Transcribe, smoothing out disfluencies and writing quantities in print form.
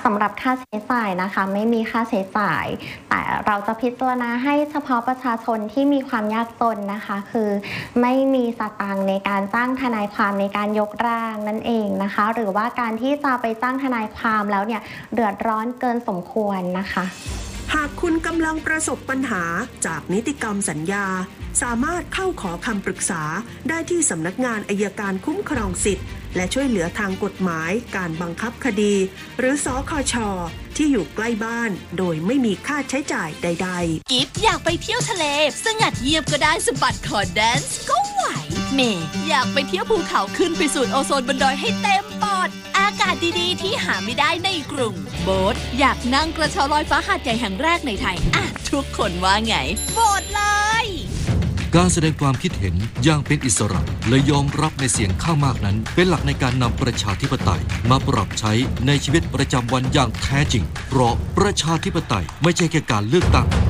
สำหรับค่าใช้จ่ายนะคะไม่มีค่าใช้จ่ายแต่เราจะพิจารณาให้เฉพาะประชาชนที่มีความยากจนนะคะคือไม่มีสตางค์ในการจ้างทนายความในการยกร่างนั่นเองนะคะหรือว่าการที่จะไปจ้างทนายความแล้วเนี่ยเดือดร้อนเกินสมควรนะคะหากคุณกำลังประสบปัญหาจากนิติกรรมสัญญาสามารถเข้าขอคำปรึกษาได้ที่สำนักงานอัยการคุ้มครองสิทธิ์และช่วยเหลือทางกฎหมายการบังคับคดีหรือสคช.ที่อยู่ใกล้บ้านโดยไม่มีค่าใช้จ่ายใดๆกิฟอยากไปเที่ยวทะเลสงัดเยียบก็ได้สะบัดคอแดนซ์ก็ไหวเมย์อยากไปเที่ยวภูเขาขึ้นไปสูดโอโซนบนดอยให้เต็มปอดอากาศดีๆที่หาไม่ได้ในกรุงโบ๊ทอยากนั่งกระเช้าลอยฟ้าหาดใหญ่แห่งแรกในไทยทุกคนว่าไงโหวตเลยการแสดงความคิดเห็นอย่างเป็นอิสระและยอมรับในเสียงข้างมากนั้นเป็นหลักในการนำประชาธิปไตยมาปรับใช้ในชีวิตประจำวันอย่างแท้จริงเพราะประชาธิปไตยไม่ใช่แค่การเลือกตั้ง